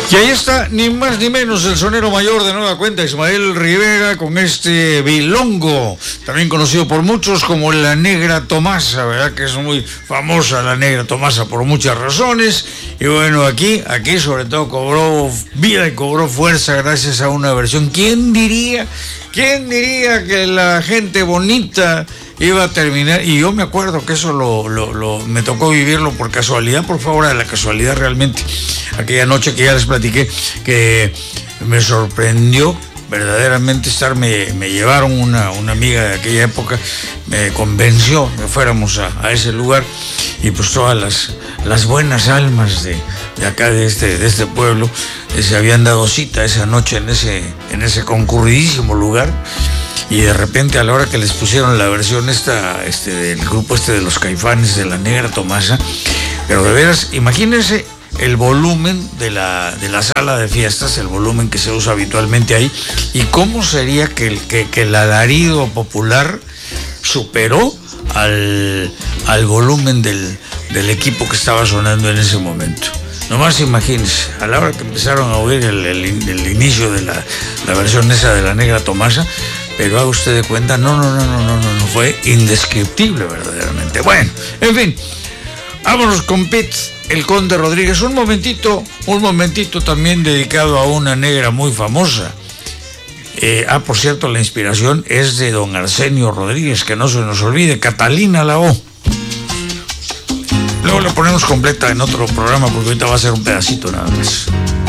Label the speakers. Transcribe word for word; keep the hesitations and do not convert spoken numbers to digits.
Speaker 1: Y ahí está, ni más ni menos, el sonero mayor de nueva cuenta, Ismael Rivera, con este bilongo, también conocido por muchos como la Negra Tomasa, ¿verdad? Que es muy famosa la Negra Tomasa por muchas razones. Y bueno, aquí, aquí sobre todo cobró vida y cobró fuerza gracias a una versión. ¿Quién diría? ¿Quién diría que la gente bonita iba a terminar? Y yo me acuerdo que eso lo, lo, lo me tocó vivirlo por casualidad, por favor, de la casualidad realmente. Aquella noche que ya les platiqué, que me sorprendió verdaderamente estar, me, me llevaron una, una amiga de aquella época, me convenció que fuéramos a, a ese lugar, y pues todas las, las buenas almas de, de acá, de este, de este pueblo, eh, se habían dado cita esa noche en ese, en ese concurridísimo lugar. Y de repente, a la hora que les pusieron la versión esta, este, del grupo este de los Caifanes, de la Negra Tomasa, pero de veras, imagínense el volumen de la, de la sala de fiestas, el volumen que se usa habitualmente ahí, y cómo sería que, que, que el alarido popular superó al, al volumen del, del equipo que estaba sonando en ese momento. Nomás imagínense, a la hora que empezaron a oír el, el, el inicio de la, la versión esa de la Negra Tomasa, pero haga usted de cuenta, no, no, no, no, no, no, no, fue indescriptible verdaderamente. Bueno, en fin, vámonos con Pete, el Conde Rodríguez. Un momentito, un momentito también dedicado a una negra muy famosa. Eh, ah, por cierto, la inspiración es de don Arsenio Rodríguez, que no se nos olvide, Catalina la O. Luego la ponemos completa en otro programa porque ahorita va a ser un pedacito nada más.